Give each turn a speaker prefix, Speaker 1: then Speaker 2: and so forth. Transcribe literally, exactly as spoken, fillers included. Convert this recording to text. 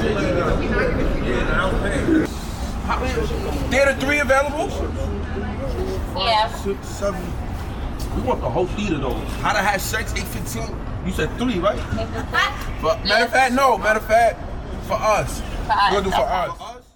Speaker 1: Theater three available?
Speaker 2: Yeah.
Speaker 1: Six, seven. We want the whole theater though. How to have sex, eight fifteen. You said three, right? But matter of fact, no. Matter of fact, for us.
Speaker 2: For us.
Speaker 1: We're gonna do for us.